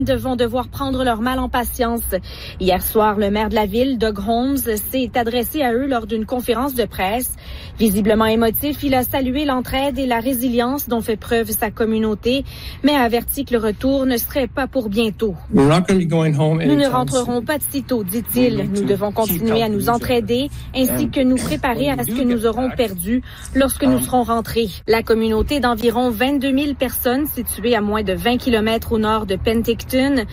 vont devoir prendre leur mal en patience. Hier soir, le maire de la ville, Doug Holmes, s'est adressé à eux lors d'une conférence de presse. Visiblement émotif, il a salué l'entraide et la résilience dont fait preuve sa communauté, mais a averti que le retour ne serait pas pour bientôt. Nous ne rentrerons pas de sitôt, dit-il. Nous devons continuer à nous entraider ainsi que nous préparer à ce que nous aurons perdu lorsque nous serons rentrés. La communauté d'environ 22 000 personnes située à moins de 20 km au nord de Penticton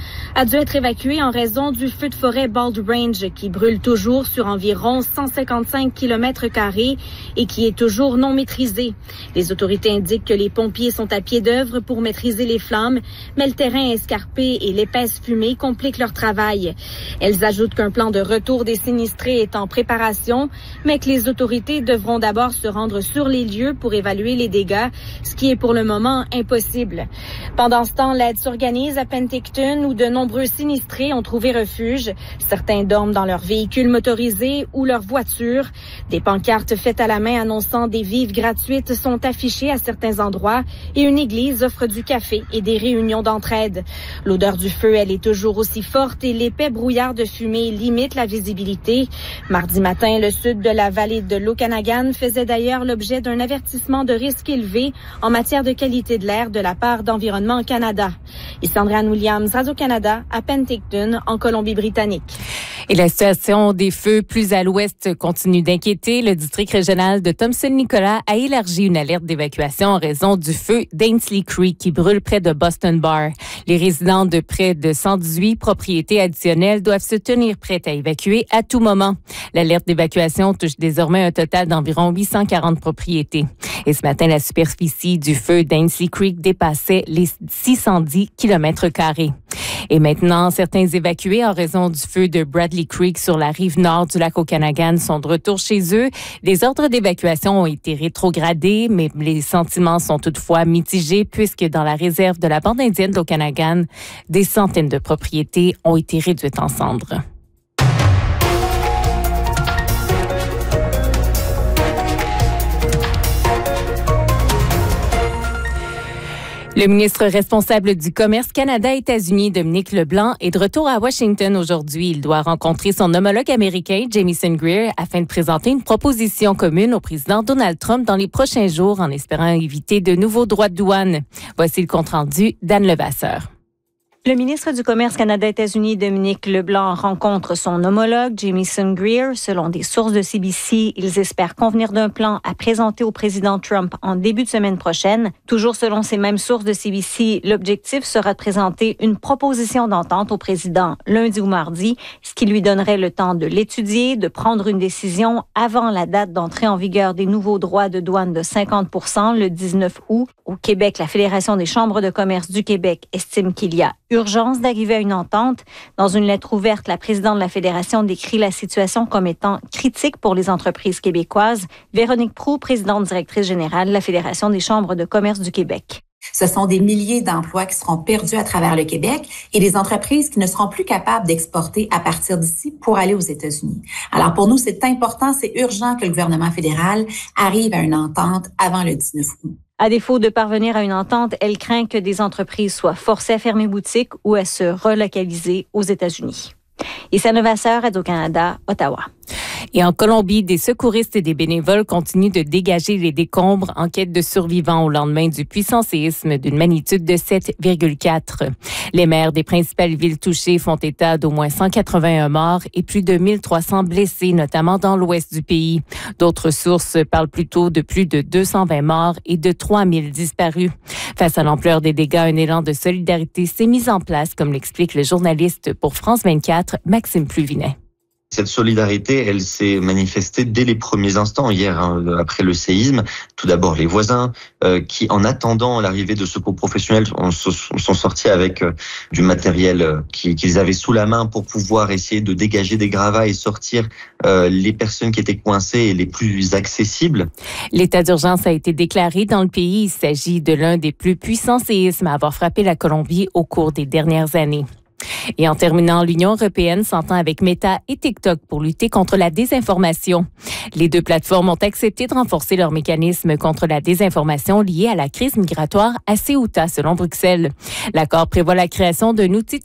a dû être évacuée en raison du feu de forêt Bald Range qui brûle toujours sur environ 155 km² et qui est toujours non maîtrisé. Les autorités indiquent que les pompiers sont à pied d'œuvre pour maîtriser les flammes, mais le terrain escarpé et l'épaisse fumée compliquent leur travail. Elles ajoutent qu'un plan de retour des sinistrés est en préparation, mais que les autorités devront d'abord se rendre sur les lieux pour évaluer les dégâts, ce qui est pour le moment impossible. Pendant ce temps, l'aide s'organise à Penticton où de nombreux sinistrés ont trouvé refuge. Certains dorment dans leurs véhicules motorisés ou leurs voitures. Des pancartes faites à la main annonçant des vives gratuites sont affichées à certains endroits et une église offre du café et des réunions d'entraide. L'odeur du feu, elle est toujours aussi forte et l'épais brouillard de fumée limite la visibilité. Mardi matin, le sud de la vallée de l'Okanagan faisait d'ailleurs l'objet d'un avertissement de risque élevé en matière de qualité de l'air de la part d'Environnement Canada. Ici Andréane Williams, Radio-Canada, à Penticton, en Colombie-Britannique. Et la situation des feux plus à l'ouest continue d'inquiéter. Le district régional de Thompson-Nicolas a élargi une alerte d'évacuation en raison du feu d'Ainslie Creek qui brûle près de Boston Bar. Les résidents de près de 118 propriétés additionnelles doivent se tenir prêts à évacuer à tout moment. L'alerte d'évacuation touche désormais un total d'environ 840 propriétés. Et ce matin, la superficie du feu d'Ainslie Creek dépassait les 610 km². Et maintenant, certains évacués en raison du feu de Bradley Creek sur la rive nord du lac Okanagan sont de retour chez eux. Les ordres d'évacuation ont été rétrogradés, mais les sentiments sont toutefois mitigés puisque dans la réserve de la bande indienne d'Okanagan, des centaines de propriétés ont été réduites en cendres. Le ministre responsable du Commerce Canada-États-Unis, Dominic LeBlanc, est de retour à Washington aujourd'hui. Il doit rencontrer son homologue américain, Jamieson Greer, afin de présenter une proposition commune au président Donald Trump dans les prochains jours en espérant éviter de nouveaux droits de douane. Voici le compte-rendu d'Anne Levasseur. Le ministre du Commerce Canada-États-Unis, Dominic LeBlanc, rencontre son homologue, Jamieson Greer. Selon des sources de CBC, ils espèrent convenir d'un plan à présenter au président Trump en début de semaine prochaine. Toujours selon ces mêmes sources de CBC, l'objectif sera de présenter une proposition d'entente au président lundi ou mardi, ce qui lui donnerait le temps de l'étudier, de prendre une décision avant la date d'entrée en vigueur des nouveaux droits de douane de 50 % le 19 août. Au Québec, la Fédération des chambres de commerce du Québec estime qu'il y a urgence d'arriver à une entente. Dans une lettre ouverte, la présidente de la Fédération décrit la situation comme étant critique pour les entreprises québécoises. Véronique Proulx, présidente directrice générale de la Fédération des chambres de commerce du Québec. Ce sont des milliers d'emplois qui seront perdus à travers le Québec et des entreprises qui ne seront plus capables d'exporter à partir d'ici pour aller aux États-Unis. Alors pour nous, c'est important, c'est urgent que le gouvernement fédéral arrive à une entente avant le 19 août. À défaut de parvenir à une entente, elle craint que des entreprises soient forcées à fermer boutique ou à se relocaliser aux États-Unis. Ici Anne Levasseur, Radio-Canada, Ottawa. Et en Colombie, des secouristes et des bénévoles continuent de dégager les décombres en quête de survivants au lendemain du puissant séisme d'une magnitude de 7,4. Les maires des principales villes touchées font état d'au moins 181 morts et plus de 1300 blessés, notamment dans l'ouest du pays. D'autres sources parlent plutôt de plus de 220 morts et de 3000 disparus. Face à l'ampleur des dégâts, un élan de solidarité s'est mis en place, comme l'explique le journaliste pour France 24, Maxime Pluvinet. Cette solidarité, elle s'est manifestée dès les premiers instants hier, après le séisme. Tout d'abord, les voisins qui, en attendant l'arrivée de secours professionnels, sont sortis avec du matériel qu'ils avaient sous la main pour pouvoir essayer de dégager des gravats et sortir les personnes qui étaient coincées et les plus accessibles. L'état d'urgence a été déclaré dans le pays. Il s'agit de l'un des plus puissants séismes à avoir frappé la Colombie au cours des dernières années. Et en terminant, l'Union européenne s'entend avec Meta et TikTok pour lutter contre la désinformation. Les deux plateformes ont accepté de renforcer leurs mécanismes contre la désinformation liée à la crise migratoire à Ceuta, selon Bruxelles. L'accord prévoit la création d'un outil de